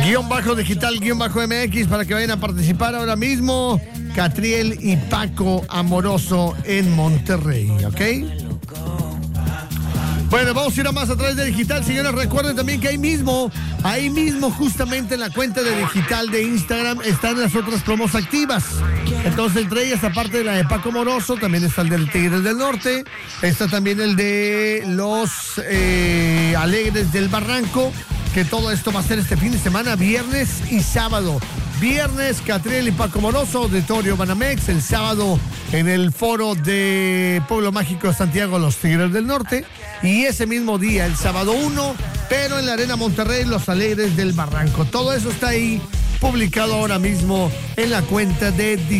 _digital_MX para que vayan a participar ahora mismo. Catriel y Paco Amoroso en Monterrey, ¿ok? Bueno, vamos a ir a más a través de Digital, señores. Recuerden también que ahí mismo, justamente en la cuenta de Digital de Instagram, están las otras promos activas. Entonces, entre ellas, aparte de la de Paco Moroso, también está el del Tigres del Norte, está también el de los Alegres del Barranco, que todo esto va a ser este fin de semana, viernes y sábado. Viernes, Catriel y Paco Moroso, Auditorio Banamex. El sábado, en el foro de Pueblo Mágico de Santiago, los Tigres del Norte. Y ese mismo día, el sábado 1, pero en la Arena Monterrey, los Alegres del Barranco. Todo eso está ahí publicado ahora mismo en la cuenta de